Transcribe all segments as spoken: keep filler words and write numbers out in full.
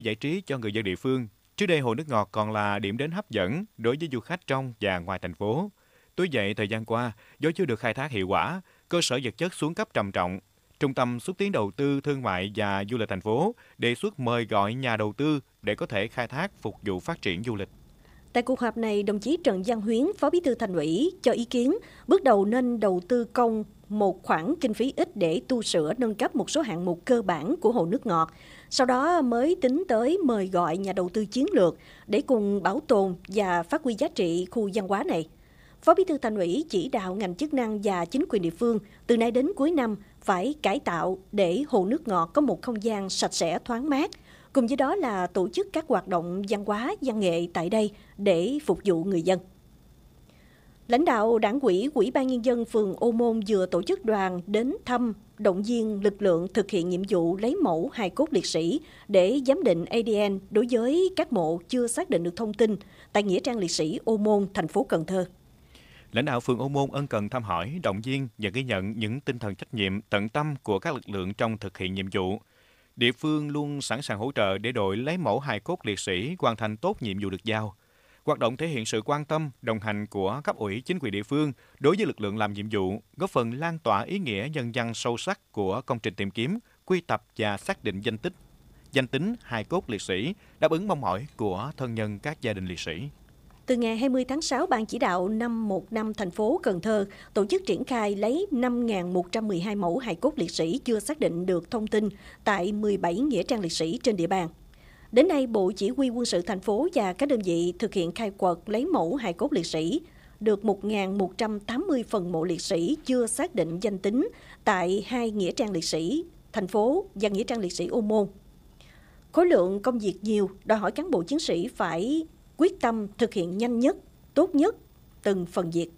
giải trí cho người dân địa phương. Trước đây hồ nước ngọt còn là điểm đến hấp dẫn đối với du khách trong và ngoài thành phố. Tuy vậy, thời gian qua, do chưa được khai thác hiệu quả, cơ sở vật chất xuống cấp trầm trọng. Trung tâm xúc tiến đầu tư thương mại và du lịch thành phố đề xuất mời gọi nhà đầu tư để có thể khai thác phục vụ phát triển du lịch. Tại cuộc họp này, đồng chí Trần Văn Huyến, Phó Bí thư Thành ủy cho ý kiến bước đầu nên đầu tư công một khoản kinh phí ít để tu sửa nâng cấp một số hạng mục cơ bản của hồ nước ngọt. Sau đó mới tính tới mời gọi nhà đầu tư chiến lược để cùng bảo tồn và phát huy giá trị khu văn hóa này. Phó Bí thư Thành ủy chỉ đạo ngành chức năng và chính quyền địa phương từ nay đến cuối năm phải cải tạo để hồ nước ngọt có một không gian sạch sẽ thoáng mát. Cùng với đó là tổ chức các hoạt động văn hóa, văn nghệ tại đây để phục vụ người dân. Lãnh đạo Đảng ủy, Ủy ban Nhân dân phường Ô Môn vừa tổ chức đoàn đến thăm, động viên lực lượng thực hiện nhiệm vụ lấy mẫu hài cốt liệt sĩ để giám định a đê en đối với các mộ chưa xác định được thông tin tại Nghĩa trang liệt sĩ Ô Môn, thành phố Cần Thơ. Lãnh đạo phường Ô Môn ân cần thăm hỏi, động viên và ghi nhận những tinh thần trách nhiệm, tận tâm của các lực lượng trong thực hiện nhiệm vụ. Địa phương luôn sẵn sàng hỗ trợ để đội lấy mẫu hài cốt liệt sĩ hoàn thành tốt nhiệm vụ được giao. Hoạt động thể hiện sự quan tâm, đồng hành của cấp ủy chính quyền địa phương đối với lực lượng làm nhiệm vụ, góp phần lan tỏa ý nghĩa nhân văn sâu sắc của công trình tìm kiếm, quy tập và xác định danh tích, danh tính hài cốt liệt sĩ, đáp ứng mong mỏi của thân nhân các gia đình liệt sĩ. Từ ngày hai mươi tháng sáu, Ban chỉ đạo năm một năm thành phố Cần Thơ tổ chức triển khai lấy năm nghìn một trăm mười hai mẫu hài cốt liệt sĩ chưa xác định được thông tin tại mười bảy nghĩa trang liệt sĩ trên địa bàn. Đến nay, Bộ Chỉ huy Quân sự thành phố và các đơn vị thực hiện khai quật lấy mẫu hài cốt liệt sĩ được một nghìn một trăm tám mươi phần mộ liệt sĩ chưa xác định danh tính tại hai nghĩa trang liệt sĩ thành phố và nghĩa trang liệt sĩ Ô Môn. Khối lượng công việc nhiều, đòi hỏi cán bộ chiến sĩ phải quyết tâm thực hiện nhanh nhất, tốt nhất từng phần việc.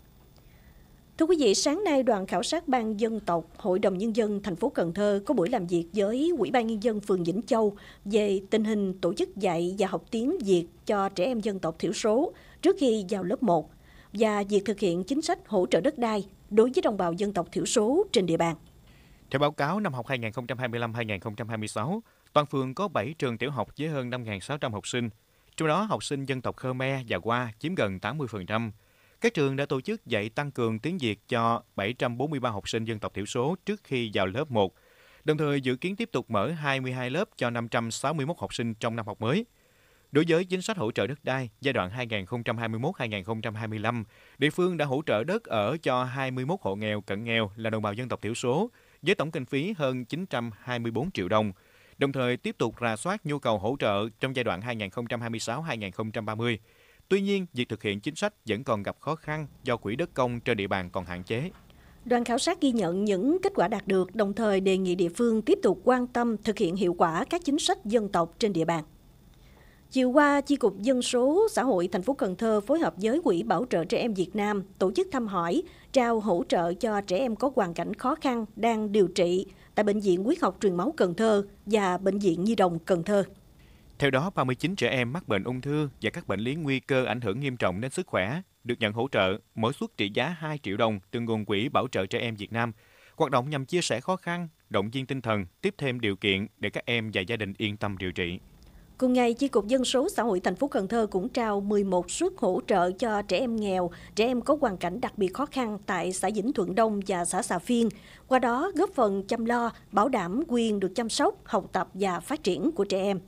Thưa quý vị, sáng nay đoàn khảo sát Ban Dân tộc Hội đồng Nhân dân thành phố Cần Thơ có buổi làm việc với Ủy ban Nhân dân phường Vĩnh Châu về tình hình tổ chức dạy và học tiếng Việt cho trẻ em dân tộc thiểu số trước khi vào lớp một và việc thực hiện chính sách hỗ trợ đất đai đối với đồng bào dân tộc thiểu số trên địa bàn. Theo báo cáo năm học hai nghìn không trăm hai mươi lăm hai nghìn không trăm hai mươi sáu, toàn phường có bảy trường tiểu học với hơn năm nghìn sáu trăm học sinh. Trong đó, học sinh dân tộc Khmer và Hoa chiếm gần tám mươi phần trăm. Các trường đã tổ chức dạy tăng cường tiếng Việt cho bảy trăm bốn mươi ba học sinh dân tộc thiểu số trước khi vào lớp một, đồng thời dự kiến tiếp tục mở hai mươi hai lớp cho năm trăm sáu mươi mốt học sinh trong năm học mới. Đối với chính sách hỗ trợ đất đai giai đoạn hai nghìn không trăm hai mươi mốt đến hai nghìn không trăm hai mươi lăm, địa phương đã hỗ trợ đất ở cho hai mươi mốt hộ nghèo, cận nghèo là đồng bào dân tộc thiểu số với tổng kinh phí hơn chín trăm hai mươi tư triệu đồng. Đồng thời tiếp tục rà soát nhu cầu hỗ trợ trong giai đoạn hai nghìn không trăm hai mươi sáu đến hai nghìn không trăm ba mươi. Tuy nhiên, việc thực hiện chính sách vẫn còn gặp khó khăn do quỹ đất công trên địa bàn còn hạn chế. Đoàn khảo sát ghi nhận những kết quả đạt được, đồng thời đề nghị địa phương tiếp tục quan tâm thực hiện hiệu quả các chính sách dân tộc trên địa bàn. Chiều qua, Chi cục Dân số Xã hội thành phố Cần Thơ phối hợp với Quỹ Bảo trợ Trẻ Em Việt Nam tổ chức thăm hỏi, trao hỗ trợ cho trẻ em có hoàn cảnh khó khăn đang điều trị tại Bệnh viện Huyết học Truyền máu Cần Thơ và Bệnh viện Nhi đồng Cần Thơ. Theo đó, ba mươi chín trẻ em mắc bệnh ung thư và các bệnh lý nguy cơ ảnh hưởng nghiêm trọng đến sức khỏe được nhận hỗ trợ, mỗi suất trị giá hai triệu đồng từ nguồn Quỹ Bảo trợ Trẻ Em Việt Nam. Hoạt động nhằm chia sẻ khó khăn, động viên tinh thần, tiếp thêm điều kiện để các em và gia đình yên tâm điều trị. Cùng ngày, Chi cục Dân số Xã hội thành phố Cần Thơ cũng trao mười một suất hỗ trợ cho trẻ em nghèo, trẻ em có hoàn cảnh đặc biệt khó khăn tại xã Vĩnh Thuận Đông và xã Xà Phiên. Qua đó góp phần chăm lo, bảo đảm quyền được chăm sóc, học tập và phát triển của trẻ em.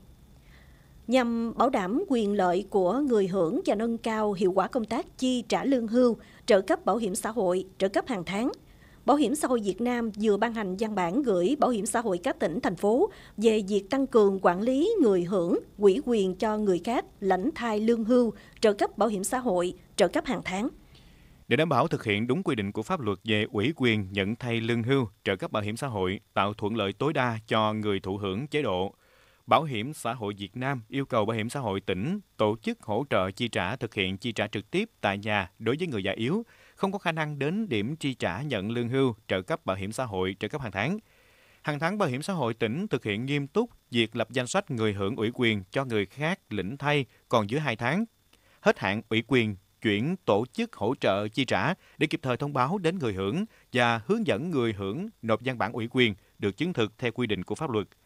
Nhằm bảo đảm quyền lợi của người hưởng và nâng cao hiệu quả công tác chi trả lương hưu, trợ cấp bảo hiểm xã hội, trợ cấp hàng tháng, Bảo hiểm xã hội Việt Nam vừa ban hành văn bản gửi Bảo hiểm xã hội các tỉnh, thành phố về việc tăng cường quản lý người hưởng, ủy quyền cho người khác lãnh thai lương hưu, trợ cấp bảo hiểm xã hội, trợ cấp hàng tháng. Để đảm bảo thực hiện đúng quy định của pháp luật về ủy quyền nhận thay lương hưu, trợ cấp bảo hiểm xã hội, tạo thuận lợi tối đa cho người thụ hưởng chế độ, Bảo hiểm xã hội Việt Nam yêu cầu Bảo hiểm xã hội tỉnh tổ chức hỗ trợ chi trả thực hiện chi trả trực tiếp tại nhà đối với người già yếu, không có khả năng đến điểm chi trả nhận lương hưu, trợ cấp bảo hiểm xã hội, trợ cấp hàng tháng. Hàng tháng, Bảo hiểm xã hội tỉnh thực hiện nghiêm túc việc lập danh sách người hưởng ủy quyền cho người khác lĩnh thay còn dưới hai tháng. Hết hạn ủy quyền, chuyển tổ chức hỗ trợ chi trả để kịp thời thông báo đến người hưởng và hướng dẫn người hưởng nộp văn bản ủy quyền được chứng thực theo quy định của pháp luật.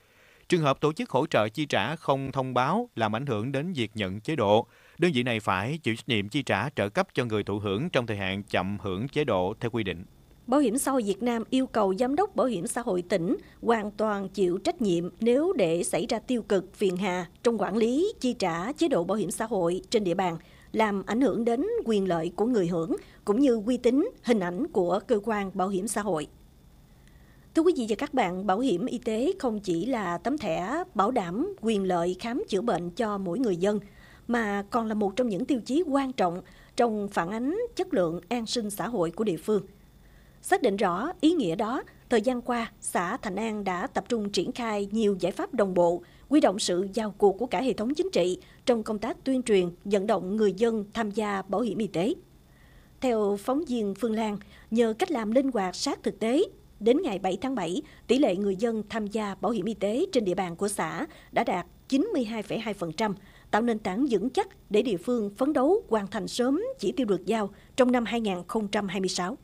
Trường hợp tổ chức hỗ trợ chi trả không thông báo làm ảnh hưởng đến việc nhận chế độ, đơn vị này phải chịu trách nhiệm chi trả trợ cấp cho người thụ hưởng trong thời hạn chậm hưởng chế độ theo quy định. Bảo hiểm xã hội Việt Nam yêu cầu Giám đốc Bảo hiểm xã hội tỉnh hoàn toàn chịu trách nhiệm nếu để xảy ra tiêu cực phiền hà trong quản lý chi trả chế độ bảo hiểm xã hội trên địa bàn, làm ảnh hưởng đến quyền lợi của người hưởng cũng như uy tín, hình ảnh của cơ quan bảo hiểm xã hội. Thưa quý vị và các bạn, bảo hiểm y tế không chỉ là tấm thẻ bảo đảm quyền lợi khám chữa bệnh cho mỗi người dân, mà còn là một trong những tiêu chí quan trọng trong phản ánh chất lượng an sinh xã hội của địa phương. Xác định rõ ý nghĩa đó, thời gian qua, xã Thạnh An đã tập trung triển khai nhiều giải pháp đồng bộ, huy động sự vào cuộc của cả hệ thống chính trị trong công tác tuyên truyền, vận động người dân tham gia bảo hiểm y tế. Theo phóng viên Phương Lan, nhờ cách làm linh hoạt sát thực tế, đến ngày bảy tháng bảy, tỷ lệ người dân tham gia bảo hiểm y tế trên địa bàn của xã đã đạt chín mươi hai phẩy hai phần trăm, tạo nền tảng vững chắc để địa phương phấn đấu hoàn thành sớm chỉ tiêu được giao trong năm hai nghìn không trăm hai mươi sáu.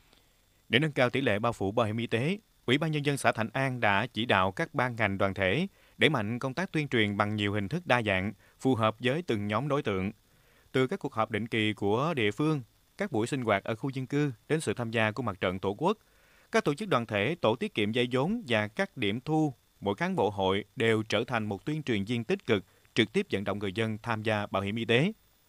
Để nâng cao tỷ lệ bao phủ bảo hiểm y tế, Ủy ban Nhân dân xã Thạnh An đã chỉ đạo các ban ngành đoàn thể đẩy mạnh công tác tuyên truyền bằng nhiều hình thức đa dạng, phù hợp với từng nhóm đối tượng. Từ các cuộc họp định kỳ của địa phương, các buổi sinh hoạt ở khu dân cư đến sự tham gia của Mặt trận Tổ quốc, các tổ chức đoàn thể, tổ tiết kiệm vay vốn và các điểm thu, mỗi cán bộ hội đều trở thành một tuyên truyền viên tích cực, trực tiếp vận động người dân tham gia bảo hiểm y tế.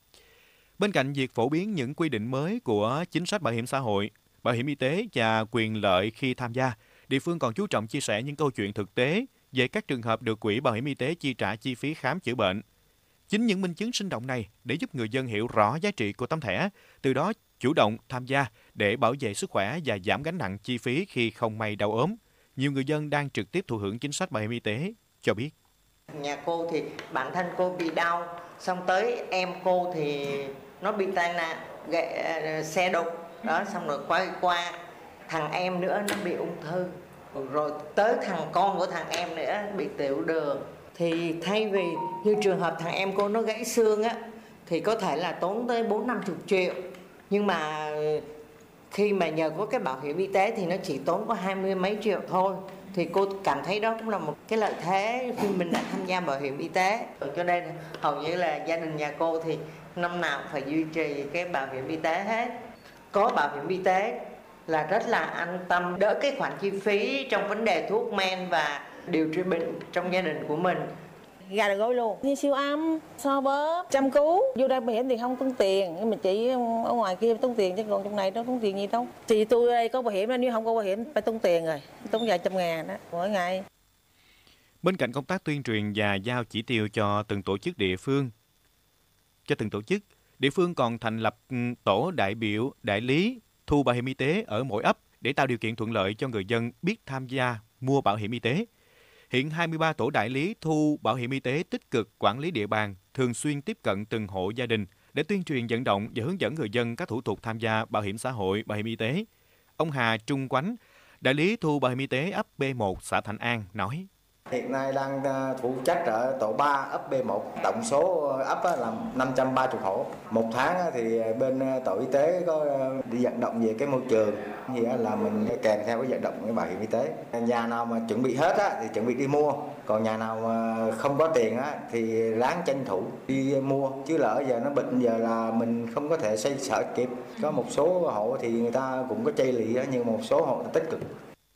Bên cạnh việc phổ biến những quy định mới của chính sách bảo hiểm xã hội, bảo hiểm y tế và quyền lợi khi tham gia, địa phương còn chú trọng chia sẻ những câu chuyện thực tế về các trường hợp được Quỹ Bảo hiểm y tế chi trả chi phí khám chữa bệnh. Chính những minh chứng sinh động này để giúp người dân hiểu rõ giá trị của tấm thẻ, từ đó chủ động tham gia để bảo vệ sức khỏe và giảm gánh nặng chi phí khi không may đau ốm. Nhiều người dân đang trực tiếp thụ hưởng chính sách bảo hiểm y tế cho biết. Nhà cô thì bản thân cô bị đau, xong tới em cô thì nó bị tai nạn, gãy, xe đụng, đó, xong rồi quay qua thằng em nữa nó bị ung thư, rồi tới thằng con của thằng em nữa bị tiểu đường. Thì thay vì như trường hợp thằng em cô nó gãy xương á, thì có thể là tốn tới bốn năm chục triệu, nhưng mà khi mà nhờ có cái bảo hiểm y tế thì nó chỉ tốn có hai mươi mấy triệu thôi. Thì cô cảm thấy đó cũng là một cái lợi thế khi mình đã tham gia bảo hiểm y tế. Cho nên hầu như là gia đình nhà cô thì năm nào phải duy trì cái bảo hiểm y tế hết. Có bảo hiểm y tế là rất là an tâm, đỡ cái khoản chi phí trong vấn đề thuốc men và điều trị bệnh trong gia đình của mình. Gà được gối luôn, như siêu âm, so bóp, chăm cứu. Vô đây bảo hiểm thì không tốn tiền, nhưng mà chị ở ngoài kia tốn tiền, chứ còn trong này đâu tốn tiền gì đâu. Chị tôi đây có bảo hiểm, nếu không có bảo hiểm phải tốn tiền rồi, tốn vài trăm ngàn đó mỗi ngày. Bên cạnh công tác tuyên truyền và giao chỉ tiêu cho từng tổ chức địa phương, cho từng tổ chức, địa phương còn thành lập tổ đại biểu, đại lý thu bảo hiểm y tế ở mỗi ấp để tạo điều kiện thuận lợi cho người dân biết tham gia mua bảo hiểm y tế. Hiện hai mươi ba tổ đại lý thu bảo hiểm y tế tích cực quản lý địa bàn, thường xuyên tiếp cận từng hộ gia đình để tuyên truyền vận động và hướng dẫn người dân các thủ tục tham gia bảo hiểm xã hội, bảo hiểm y tế. Ông Hà Trung Quánh, đại lý thu bảo hiểm y tế ấp B một xã Thạnh An nói: Hiện nay đang phụ trách ở tổ ba ấp B một, tổng số ấp là năm trăm ba mươi hộ. Một tháng thì bên tổ y tế có đi vận động về cái môi trường, gì là mình kèm theo cái vận động cái bảo hiểm y tế. Nhà nào mà chuẩn bị hết á, thì chuẩn bị đi mua, còn nhà nào mà không có tiền á, thì ráng tranh thủ đi mua, chứ lỡ giờ nó bệnh giờ là mình không có thể xoay sở kịp. Có một số hộ thì người ta cũng có chây lì, nhưng một số hộ tích cực.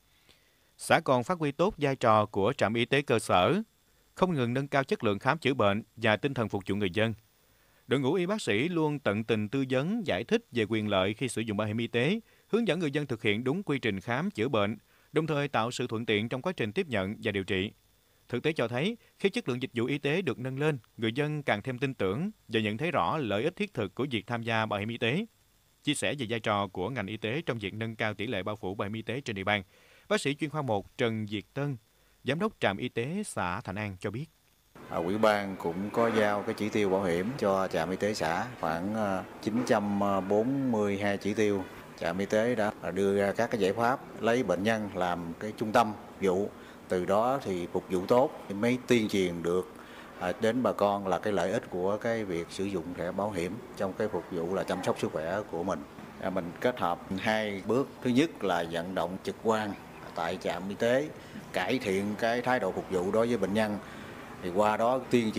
Xã còn phát huy tốt vai trò của trạm y tế cơ sở, không ngừng nâng cao chất lượng khám chữa bệnh và tinh thần phục vụ người dân. Đội ngũ y bác sĩ luôn tận tình tư vấn, giải thích về quyền lợi khi sử dụng bảo hiểm y tế, hướng dẫn người dân thực hiện đúng quy trình khám chữa bệnh, đồng thời tạo sự thuận tiện trong quá trình tiếp nhận và điều trị. Thực tế cho thấy, khi chất lượng dịch vụ y tế được nâng lên, người dân càng thêm tin tưởng và nhận thấy rõ lợi ích thiết thực của việc tham gia bảo hiểm y tế. Chia sẻ về vai trò của ngành y tế trong việc nâng cao tỷ lệ bao phủ bảo hiểm y tế trên địa bàn, bác sĩ chuyên khoa một Trần Việt Tân, giám đốc trạm y tế xã Thạnh An cho biết. À, Ủy ban cũng có giao cái chỉ tiêu bảo hiểm cho trạm y tế xã khoảng chín trăm bốn mươi hai chỉ tiêu. Trạm y tế đã đưa ra các cái giải pháp lấy bệnh nhân làm cái trung tâm vụ, từ đó thì phục vụ tốt mới tuyên truyền được đến bà con là cái lợi ích của cái việc sử dụng thẻ bảo hiểm trong cái phục vụ là chăm sóc sức khỏe của mình. Mình kết hợp hai bước, thứ nhất là vận động trực quan tại trạm y tế cải thiện cái thái độ phục vụ đối với bệnh nhân, thì qua đó tuyên truyền